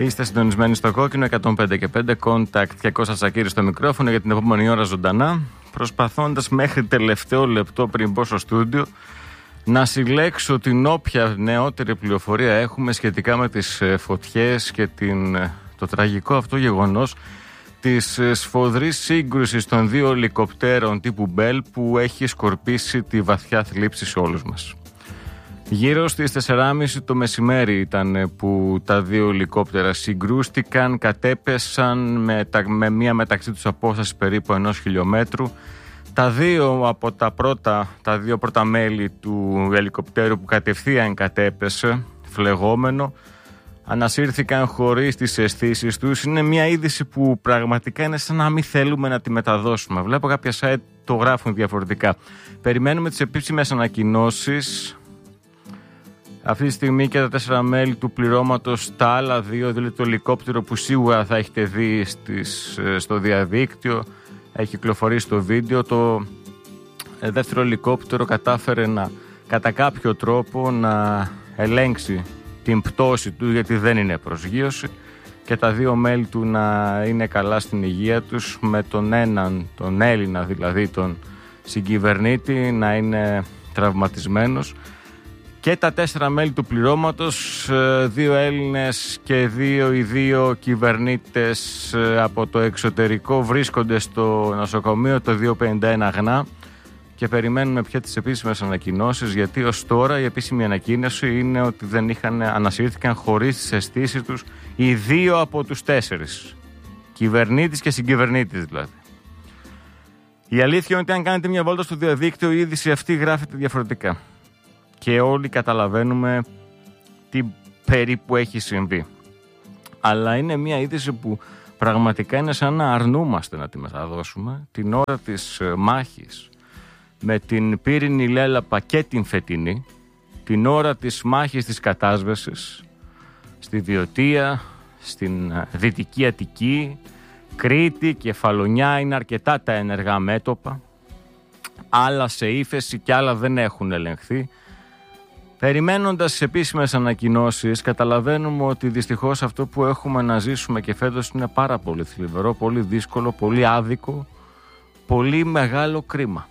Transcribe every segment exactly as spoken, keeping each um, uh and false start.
Είστε συντονισμένοι στο Κόκκινο εκατόν πέντε και πέντε, Contact και Κώστας Τσακίρης στο μικρόφωνο για την επόμενη ώρα ζωντανά, προσπαθώντας μέχρι τελευταίο λεπτό πριν μπω στο στούντιο να συλλέξω την όποια νεότερη πληροφορία έχουμε σχετικά με τις φωτιές και την, το τραγικό αυτό γεγονός της σφοδρής σύγκρουσης των δύο ελικοπτέρων τύπου Bell που έχει σκορπίσει τη βαθιά θλίψη σε όλους μας. Γύρω στις τέσσερα και μισή το μεσημέρι ήταν που τα δύο ελικόπτερα συγκρούστηκαν, κατέπεσαν με, τα, με μία μεταξύ τους απόσταση περίπου ενός χιλιόμετρου. Τα δύο από τα πρώτα, τα δύο πρώτα μέλη του ελικοπτέρου που κατευθείαν κατέπεσε, φλεγόμενο, ανασύρθηκαν χωρίς τις αισθήσεις τους. Είναι μια είδηση που πραγματικά είναι σαν να μην θέλουμε να τη μεταδώσουμε. Βλέπω κάποια site το γράφουν διαφορετικά. Περιμένουμε τις επίσημες ανακοινώσεις. Αυτή τη στιγμή και τα τέσσερα μέλη του πληρώματος, τα άλλα δύο, δηλαδή το ελικόπτερο που σίγουρα θα έχετε δει στις, στο διαδίκτυο, έχει κυκλοφορήσει το βίντεο. Το δεύτερο ελικόπτερο κατάφερε να, κατά κάποιο τρόπο να ελέγξει την πτώση του, γιατί δεν είναι προσγείωση, και τα δύο μέλη του να είναι καλά στην υγεία τους, με τον έναν, τον Έλληνα δηλαδή, τον συγκυβερνήτη, να είναι τραυματισμένος. Και τα τέσσερα μέλη του πληρώματος, δύο Έλληνες και δύο οι δύο κυβερνήτες από το εξωτερικό, βρίσκονται στο νοσοκομείο το διακόσια πενήντα ένα Γνά και περιμένουμε πια τις επίσημες ανακοινώσεις, γιατί ως τώρα η επίσημη ανακοίνωση είναι ότι δεν είχαν, ανασύρθηκαν χωρίς τις αισθήσεις τους οι δύο από τους τέσσερις, κυβερνήτης και συγκυβερνήτης δηλαδή. Η αλήθεια είναι ότι αν κάνετε μια βόλτα στο διαδίκτυο, η είδηση αυτή γράφεται διαφορετικά και όλοι καταλαβαίνουμε τι περίπου έχει συμβεί. Αλλά είναι μια είδηση που πραγματικά είναι σαν να αρνούμαστε να τη μεταδώσουμε την ώρα της μάχης με την πύρινη λέλαπα και την φετινή, την ώρα της μάχης της κατάσβεσης στη Βιωτία, στην Δυτική Αττική, Κρήτη, Κεφαλονιά. Είναι αρκετά τα ενεργά μέτωπα, άλλα σε ύφεση και άλλα δεν έχουν ελεγχθεί. Περιμένοντας τις επίσημες ανακοινώσεις, καταλαβαίνουμε ότι δυστυχώς αυτό που έχουμε να ζήσουμε και φέτος είναι πάρα πολύ θλιβερό, πολύ δύσκολο, πολύ άδικο, πολύ μεγάλο κρίμα.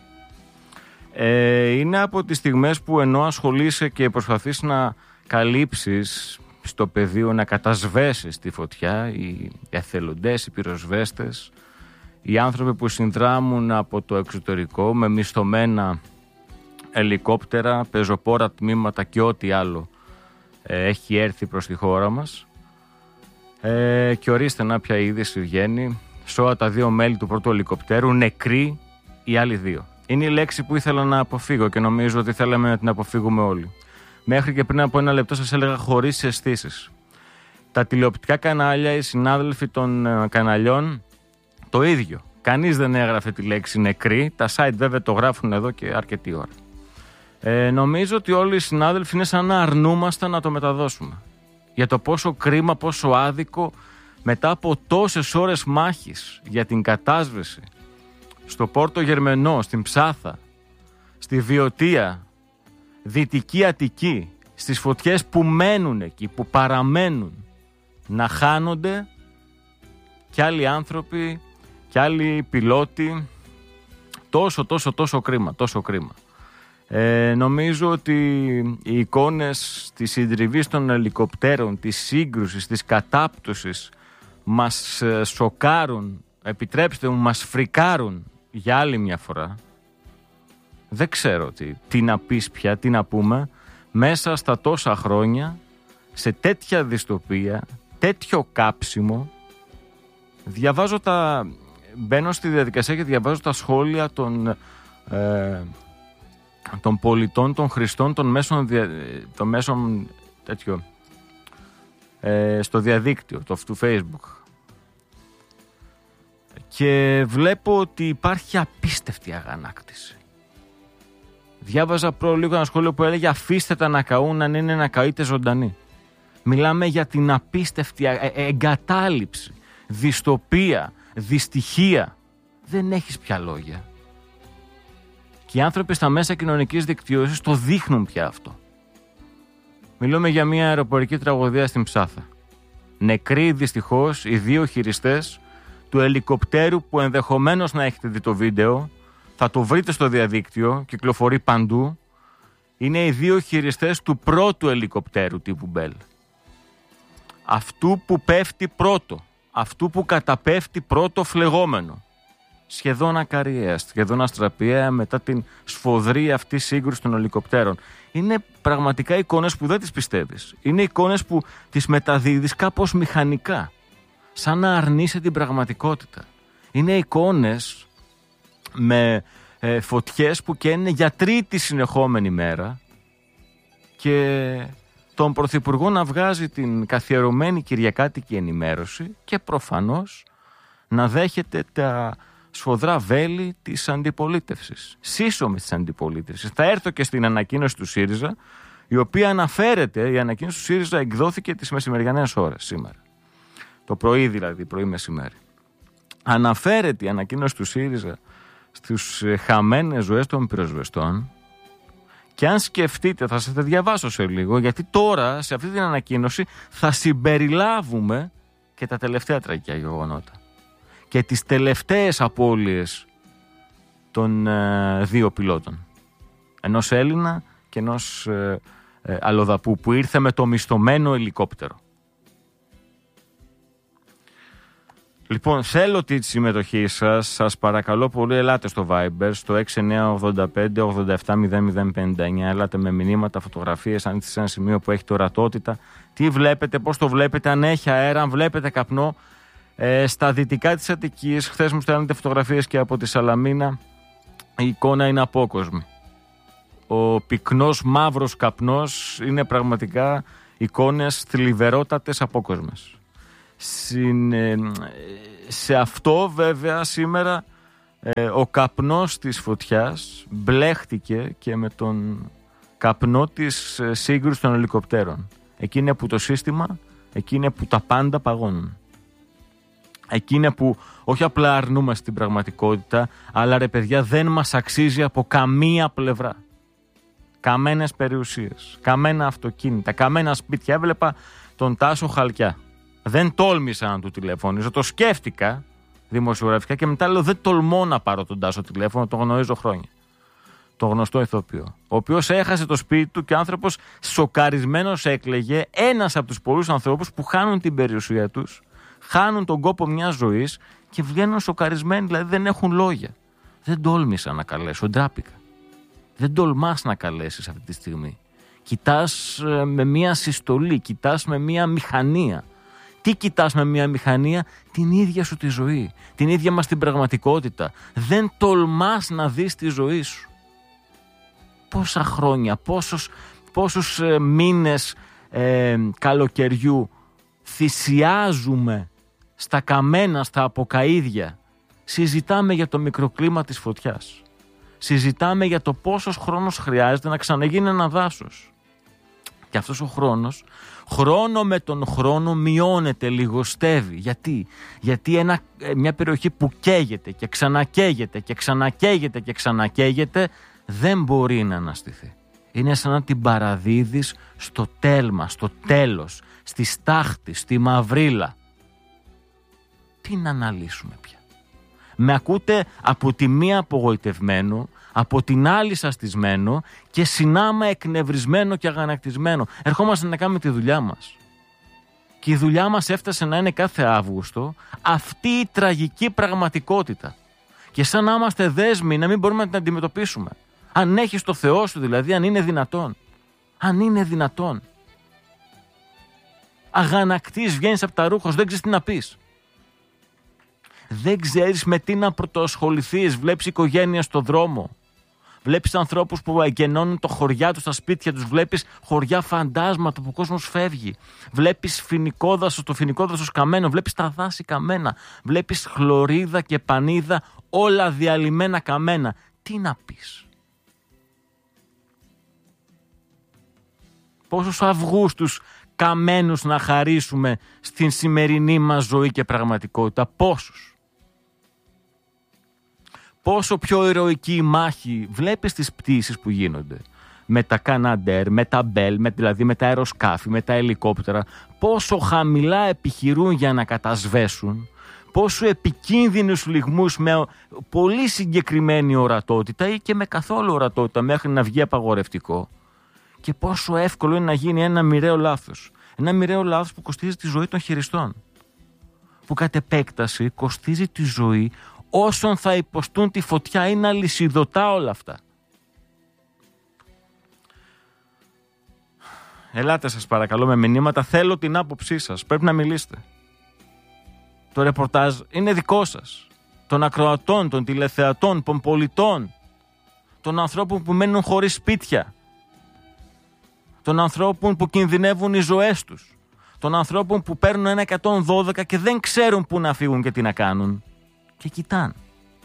Ε, είναι από τις στιγμές που ενώ ασχολείσαι και προσπαθείς να καλύψεις στο πεδίο, να κατασβέσεις τη φωτιά, οι εθελοντές, οι πυροσβέστες, οι άνθρωποι που συνδράμουν από το εξωτερικό με μισθωμένα ελικόπτερα, πεζοπόρα τμήματα και ό,τι άλλο ε, έχει έρθει προς τη χώρα μας. Ε, και ορίστε να ποια είδηση βγαίνει. Σώα τα δύο μέλη του πρώτου ελικοπτέρου, νεκροί οι άλλοι δύο. Είναι η λέξη που ήθελα να αποφύγω και νομίζω ότι θέλαμε να την αποφύγουμε όλοι. Μέχρι και πριν από ένα λεπτό σας έλεγα χωρίς αισθήσεις. Τα τηλεοπτικά κανάλια, οι συνάδελφοι των ε, καναλιών, το ίδιο. Κανείς δεν έγραφε τη λέξη νεκροί. Τα site βέβαια το γράφουν εδώ και αρκετή ώρα. Ε, νομίζω ότι όλοι οι συνάδελφοι είναι σαν να αρνούμαστε να το μεταδώσουμε. Για το πόσο κρίμα, πόσο άδικο μετά από τόσες ώρες μάχης για την κατάσβεση στο Πόρτο Γερμενό, στην Ψάθα, στη Βιωτία, Δυτική Αττική, στις φωτιές που μένουν εκεί, που παραμένουν, να χάνονται και άλλοι άνθρωποι και άλλοι πιλότοι. Τόσο, τόσο, τόσο κρίμα, τόσο κρίμα. Ε, νομίζω ότι οι εικόνες της συντριβής των ελικοπτέρων, της σύγκρουσης, της κατάπτωσης μας σοκάρουν, επιτρέψτε μου, μας φρικάρουν για άλλη μια φορά. Δεν ξέρω τι, τι να πεις πια, τι να πούμε, μέσα στα τόσα χρόνια, σε τέτοια δυστοπία, τέτοιο κάψιμο. Διαβάζω τα, μπαίνω στη διαδικασία και διαβάζω τα σχόλια των... Ε, των πολιτών, των χρηστών, των μέσων, των μέσων τέτοιο, ε, στο διαδίκτυο, το του Facebook. Και βλέπω ότι υπάρχει απίστευτη αγανάκτηση. Διάβαζα προ λίγο ένα σχόλιο που έλεγε αφήστε τα να καούν, αν είναι να καείτε ζωντανοί. Μιλάμε για την απίστευτη εγκατάλειψη, δυστοπία, δυστυχία. Δεν έχεις πια λόγια. Και οι άνθρωποι στα μέσα κοινωνικής δικτύωσης το δείχνουν πια αυτό. Μιλούμε για μια αεροπορική τραγωδία στην Ψάθα. Νεκροί δυστυχώς οι δύο χειριστές του ελικοπτέρου που ενδεχομένως να έχετε δει το βίντεο, θα το βρείτε στο διαδίκτυο, κυκλοφορεί παντού. Είναι οι δύο χειριστές του πρώτου ελικοπτέρου τύπου Bell. Αυτού που πέφτει πρώτο, αυτού που καταπέφτει πρώτο φλεγόμενο. Σχεδόν ακαριέα, σχεδόν αστραπιαία μετά την σφοδρή αυτή σύγκρουση των ελικοπτέρων. Είναι πραγματικά εικόνες που δεν τις πιστεύεις. Είναι εικόνες που τις μεταδίδεις κάπως μηχανικά, σαν να αρνείσαι την πραγματικότητα. Είναι εικόνες με ε, φωτιές που καίνε για τρίτη συνεχόμενη μέρα και τον Πρωθυπουργό να βγάζει την καθιερωμένη κυριακάτικη ενημέρωση και προφανώς να δέχεται τα σφοδρά βέλη της αντιπολίτευσης, σύσσωμης της αντιπολίτευσης. Θα έρθω και στην ανακοίνωση του ΣΥΡΙΖΑ, η οποία αναφέρεται, η ανακοίνωση του ΣΥΡΙΖΑ εκδόθηκε τις μεσημεριανές ώρες σήμερα. Το πρωί δηλαδή, πρωί μεσημέρι. Αναφέρεται η ανακοίνωση του ΣΥΡΙΖΑ στους χαμένες ζωές των πυροσβεστών και αν σκεφτείτε, θα σας τα διαβάσω σε λίγο, γιατί τώρα σε αυτή την ανακοίνωση θα συμπεριλάβουμε και τα τελευταία τραγικά γεγονότα και τις τελευταίες απώλειες των ε, δύο πιλότων. Ενός Έλληνα και ενός ε, ε, αλλοδαπού που ήρθε με το μισθωμένο ελικόπτερο. Λοιπόν, θέλω τη συμμετοχή σας. Σας παρακαλώ πολύ, ελάτε στο Viber, στο έξι εννιά ογδόντα πέντε ογδόντα επτά μηδέν μηδέν πενήντα εννιά. Ελάτε με μηνύματα, φωτογραφίες, αν είστε σε ένα σημείο που έχετε ορατότητα. Τι βλέπετε, πώς το βλέπετε, αν έχει αέρα, αν βλέπετε καπνό. Ε, στα δυτικά της Αττικής, χθες μου στέλνετε φωτογραφίες και από τη Σαλαμίνα, η εικόνα είναι απόκοσμη. Ο πυκνός μαύρος καπνός είναι πραγματικά εικόνες θλιβερότατες απόκοσμες. Σε αυτό βέβαια σήμερα ε, ο καπνός της φωτιάς μπλέχτηκε και με τον καπνό της ε, σύγκρουσης των ελικοπτέρων. Εκεί είναι που το σύστημα, εκεί είναι που τα πάντα παγώνουν. Εκεί είναι που όχι απλά αρνούμαστε την πραγματικότητα, αλλά ρε παιδιά δεν μας αξίζει από καμία πλευρά. Καμένες περιουσίες, καμένα αυτοκίνητα, καμένα σπίτια. Έβλεπα τον Τάσο Χαλκιά. Δεν τόλμησα να του τηλεφωνήσω, το σκέφτηκα δημοσιογραφικά και μετά λέω δεν τολμώ να πάρω τον Τάσο τηλέφωνο, το γνωρίζω χρόνια. Το γνωστό ηθοποιό, ο οποίος έχασε το σπίτι του και ο άνθρωπος σοκαρισμένος έκλαιγε, ένας από τους πολλούς ανθρώπους που χάνουν την περιουσία τους, χάνουν τον κόπο μιας ζωής και βγαίνουν σοκαρισμένοι, δηλαδή δεν έχουν λόγια. Δεν τόλμησα να καλέσω, ντράπηκα. Δεν τολμάς να καλέσεις αυτή τη στιγμή. Κοιτάς με μια συστολή, κοιτάς με μια μηχανία. Τι κοιτάς με μια μηχανία? Την ίδια σου τη ζωή, την ίδια μας την πραγματικότητα. Δεν τολμάς να δεις τη ζωή σου. Πόσα χρόνια, πόσους, πόσους ε, μήνες ε, καλοκαιριού θυσιάζουμε στα καμένα, στα αποκαΐδια. Συζητάμε για το μικροκλίμα της φωτιάς. Συζητάμε για το πόσος χρόνος χρειάζεται να ξαναγίνει ένα δάσος. Και αυτός ο χρόνος, χρόνο με τον χρόνο μειώνεται, λιγοστεύει. Γιατί? Γιατί ένα, μια περιοχή που καίγεται και ξανακαίγεται και ξανακαίγεται και ξανακαίγεται δεν μπορεί να αναστηθεί. Είναι σαν να την παραδίδεις στο τέλμα, στο τέλος, στη στάχτη, στη μαυρίλα. Τι να αναλύσουμε πια? Με ακούτε από τη μία απογοητευμένο, από την άλλη σαστισμένο και συνάμα εκνευρισμένο και αγανακτισμένο. Ερχόμαστε να κάνουμε τη δουλειά μας. Και η δουλειά μας έφτασε να είναι κάθε Αύγουστο αυτή η τραγική πραγματικότητα. Και σαν να είμαστε δέσμοι να μην μπορούμε να την αντιμετωπίσουμε. Αν έχεις το Θεό σου δηλαδή, αν είναι δυνατόν. Αν είναι δυνατόν. Αγανακτής, βγαίνεις από τα ρούχα σου, δεν ξέρεις τι να πεις. Δεν ξέρεις με τι να πρωτοασχοληθείς. Βλέπεις οικογένεια στο δρόμο. Βλέπεις ανθρώπους που εγκαινώνουν το χωριά τους, τα σπίτια τους. Βλέπεις χωριά φαντάσματα που ο κόσμος φεύγει. Βλέπεις φοινικό δάσος, το φοινικό δάσος καμένο. Βλέπεις τα δάση καμένα. Βλέπεις χλωρίδα και πανίδα, όλα διαλυμένα καμένα. Τι να πεις? Πόσους Αυγούστους καμένους να χαρίσουμε στην σημερινή μας ζωή και πραγματικότητα? Πόσους? Πόσο πιο ηρωική η μάχη. Βλέπεις τις πτήσεις που γίνονται με τα Canadair, με τα Bell, με, δηλαδή με τα αεροσκάφη, με τα ελικόπτερα, πόσο χαμηλά επιχειρούν για να κατασβέσουν, πόσο επικίνδυνους λιγμούς με πολύ συγκεκριμένη ορατότητα ή και με καθόλου ορατότητα μέχρι να βγει απαγορευτικό, και πόσο εύκολο είναι να γίνει ένα μοιραίο λάθος. Ένα μοιραίο λάθος που κοστίζει τη ζωή των χειριστών, που κατ' επέκταση κοστίζει τη ζωή όσων θα υποστούν τη φωτιά. Είναι αλυσιδωτά όλα αυτά. Ελάτε σας παρακαλώ με μηνύματα, θέλω την άποψή σας, πρέπει να μιλήσετε. Το ρεπορτάζ είναι δικό σας, των ακροατών, των τηλεθεατών, των πολιτών, των ανθρώπων που μένουν χωρίς σπίτια, των ανθρώπων που κινδυνεύουν οι ζωές τους, των ανθρώπων που παίρνουν ένα εκατόν δώδεκα και δεν ξέρουν πού να φύγουν και τι να κάνουν και κοιτάν.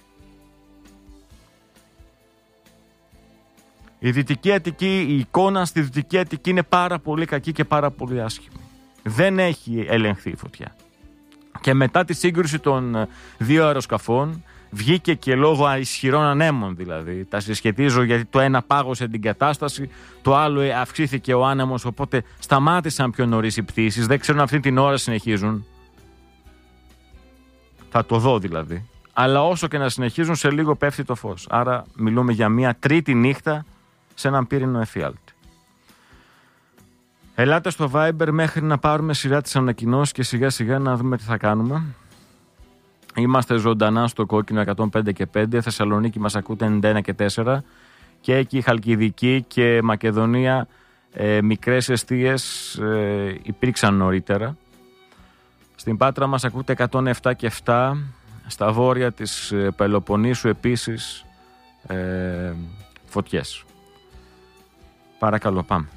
Η Δυτική Αττική, η εικόνα στη Δυτική Αττική είναι πάρα πολύ κακή και πάρα πολύ άσχημη. Δεν έχει ελεγχθεί η φωτιά. Και μετά τη σύγκρουση των δύο αεροσκαφών βγήκε και λόγω ισχυρών ανέμων, δηλαδή. Τα συσχετίζω γιατί το ένα πάγωσε την κατάσταση, το άλλο αυξήθηκε ο άνεμος, οπότε σταμάτησαν πιο νωρίς οι πτήσεις. Δεν ξέρουν αυτή την ώρα συνεχίζουν. Θα το δω δηλαδή. Αλλά όσο και να συνεχίζουν, σε λίγο πέφτει το φως. Άρα μιλούμε για μια τρίτη νύχτα σε έναν πύρινο εφιάλτη. Ελάτε στο Viber μέχρι να πάρουμε σειρά τις ανακοινώσεις και σιγά σιγά να δούμε τι θα κάνουμε. Είμαστε ζωντανά στο κόκκινο εκατόν πέντε και πέντε, Θεσσαλονίκη μας ακούτε ενενήντα ένα και τέσσερα και εκεί Χαλκιδική και Μακεδονία ε, μικρές εστίες ε, υπήρξαν νωρίτερα. Στην Πάτρα μας ακούτε εκατόν επτά και επτά, στα βόρεια της ε, Πελοποννήσου επίσης ε, φωτιές. Παρακαλώ, πάμε.